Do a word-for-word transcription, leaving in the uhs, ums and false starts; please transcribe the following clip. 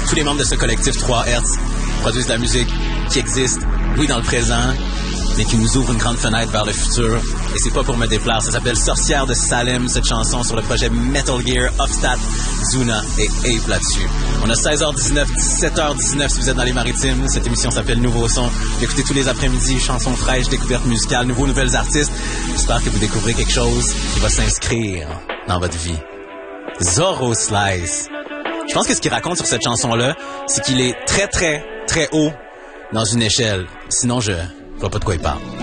tous les membres de ce collectif trois Hertz produisent de la musique qui existe, oui, dans le présent, mais qui nous ouvre une grande fenêtre vers le futur. Et c'est pas pour me déplaire. Ça s'appelle Sorcière de Salem, cette chanson sur le projet Metal Gear, Offstat, Zuna et Ape là-dessus. On a seize heures dix-neuf, dix-sept heures dix-neuf si vous êtes dans les maritimes. Cette émission s'appelle Nouveau Son. Écoutez tous les après-midi, chansons fraîches, découvertes musicales, nouveaux, nouvelles artistes. J'espère que vous découvrez quelque chose qui va s'inscrire dans votre vie. Zorro Slice. Je pense que ce qu'il raconte sur cette chanson-là, c'est qu'il est très, très, très haut dans une échelle. Sinon, je... Je vois pas de quoi il parle.